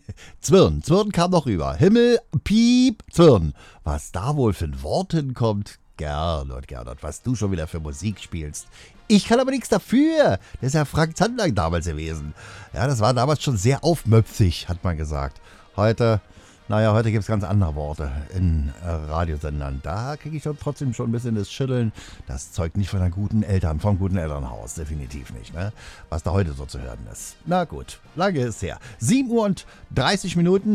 Zwirn. Zwirn kam noch rüber. Himmel, Piep, Zwirn. Was da wohl für ein Wort hinkommt? Gernot, was du schon wieder für Musik spielst. Ich kann aber nichts dafür. Das ist ja Frank Zander damals gewesen. Ja, das war damals schon sehr aufmöpfig, hat man gesagt. Heute gibt es ganz andere Worte in Radiosendern. Da kriege ich doch trotzdem schon ein bisschen das Schütteln. Das zeugt nicht von vom guten Elternhaus. Definitiv nicht, ne? Was da heute so zu hören ist. Na gut, lange ist her. 7:30 Uhr.